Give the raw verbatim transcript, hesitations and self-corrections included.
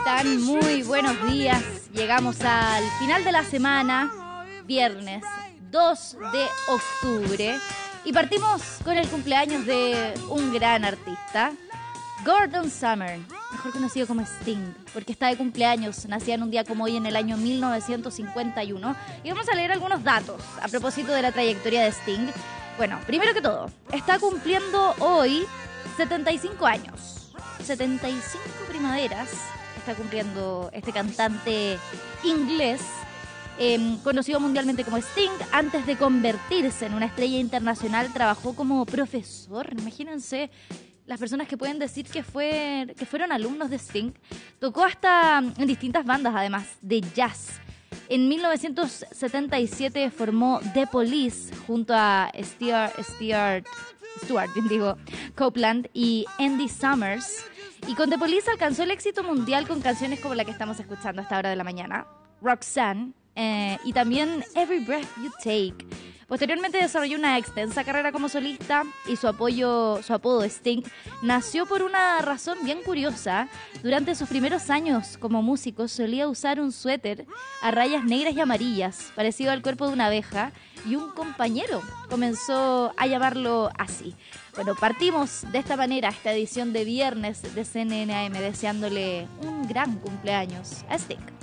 están? Muy buenos días. Llegamos al final de la semana, viernes dos de octubre, y partimos con el cumpleaños de un gran artista, Gordon Summer, mejor conocido como Sting, porque está de cumpleaños. Nacía en un día como hoy en el año mil novecientos cincuenta y uno. Y vamos a leer algunos datos a propósito de la trayectoria de Sting. Bueno, primero que todo, está cumpliendo hoy setenta y cinco años. setenta y cinco primaveras está cumpliendo este cantante inglés, eh, conocido mundialmente como Sting. Antes de convertirse en una estrella internacional, trabajó como profesor. Imagínense las personas que pueden decir que, fue, que fueron alumnos de Sting. Tocó hasta en distintas bandas, además, de jazz. En mil novecientos setenta y siete formó The Police junto a Stuart, Stuart, Stuart digo, Copeland y Andy Summers. Y con The Police alcanzó el éxito mundial con canciones como la que estamos escuchando a esta hora de la mañana, Roxanne, eh, y también Every Breath You Take. Posteriormente desarrolló una extensa carrera como solista y su apoyo, su apodo Sting nació por una razón bien curiosa. Durante sus primeros años como músico solía usar un suéter a rayas negras y amarillas, parecido al cuerpo de una abeja, y un compañero comenzó a llamarlo así. Bueno, partimos de esta manera esta edición de viernes de C N N A M deseándole un gran cumpleaños a Sting.